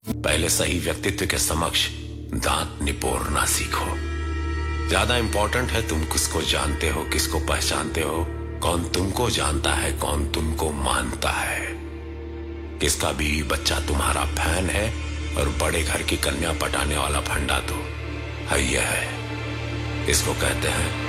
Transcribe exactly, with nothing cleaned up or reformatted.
पहले सही व्यक्तित्व के समक्ष दांत निपोरना सीखो। ज्यादा इंपॉर्टेंट है तुम किसको जानते हो, किसको पहचानते हो, कौन तुमको जानता है, कौन तुमको मानता है। किसका बीवी बच्चा तुम्हारा फैन है और बड़े घर की कन्या पटाने वाला फंडा तो है, यह है। इसको कहते हैं